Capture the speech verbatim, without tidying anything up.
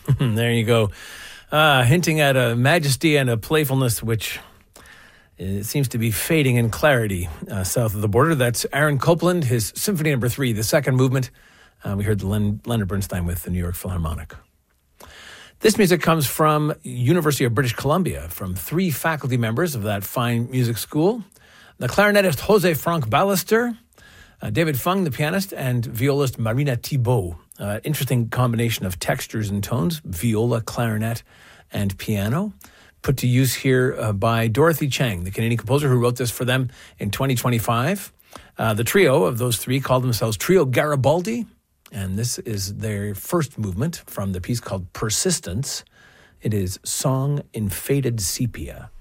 There you go. Uh, hinting at a majesty and a playfulness which it seems to be fading in clarity uh, south of the border. That's Aaron Copland, his Symphony Number Three, the second movement. Uh, we heard the Len- Leonard Bernstein with the New York Philharmonic. This music comes from University of British Columbia, from three faculty members of that fine music school. The clarinetist Jose Frank Ballester, uh, David Fung, the pianist, and violist Marina Thibault. Uh, interesting combination of textures and tones, viola, clarinet, and piano, put to use here uh, by Dorothy Chang, the Canadian composer who wrote this for them in twenty twenty-five. Uh, the trio of those three called themselves Trio Garibaldi, and this is their first movement from the piece called Persistence. It is Song in Faded Sepia.